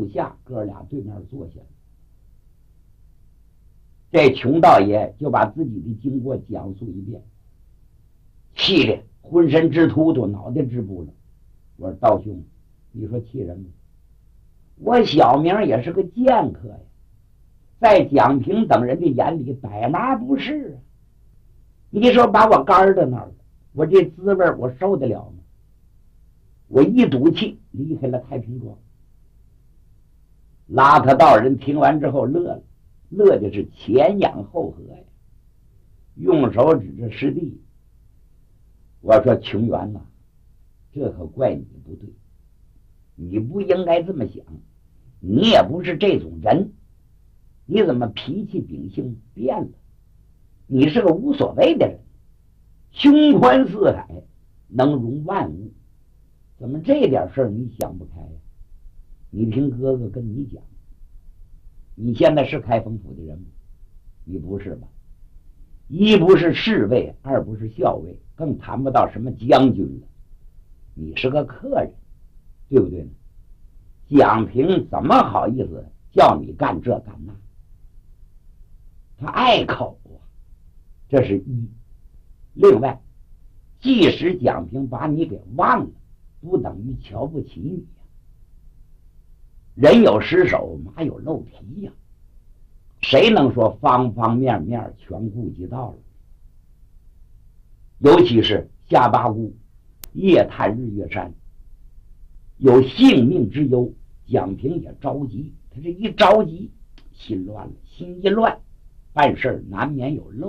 树下，哥俩对面坐下了。这穷道爷就把自己的经过讲述一遍，气的浑身直突突，脑袋直不了。我说道兄，你说气人吗？我小名也是个剑客呀，在蒋平等人的眼里百麻不是啊。你说把我干到那儿了，我这滋味我受得了吗？我一赌气离开了太平庄。邋遢道人听完之后乐了，乐的是前仰后合呀，用手指着师弟。我说琼元呐，这可怪你不对，你不应该这么想，你也不是这种人，你怎么脾气秉性变了？你是个无所谓的人，胸宽似海，能容万物，怎么这点事儿你想不开呀？你听哥哥跟你讲，你现在是开封府的人吗？你不是吧？一不是侍卫，二不是校尉，更谈不到什么将军了，你是个客人，对不对呢？蒋平怎么好意思叫你干这干那？他爱口啊，这是一。另外，即使蒋平把你给忘了，不等于瞧不起你呀。人有失手，马有漏蹄呀，谁能说方方面面全顾及到了？尤其是下八姑夜探日月山，有性命之忧，蒋平也着急。他这一着急，心乱了，心一乱，办事难免有漏。